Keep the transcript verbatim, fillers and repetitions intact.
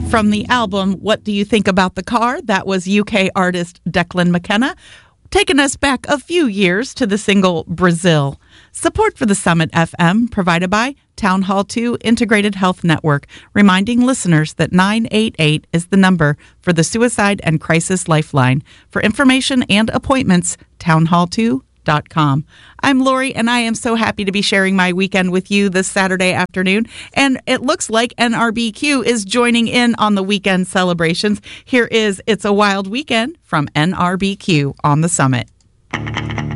From the album, What Do You Think About the Car? That was U K artist Declan McKenna, taking us back a few years to the single Brazil. Support for the Summit F M provided by Town Hall two Integrated Health Network, reminding listeners that nine eight eight is the number for the Suicide and Crisis Lifeline. For information and appointments, town hall two dot com. I'm Lori, and I am so happy to be sharing my weekend with you this Saturday afternoon. And it looks like N R B Q is joining in on the weekend celebrations. Here is It's a Wild Weekend from N R B Q on the Summit.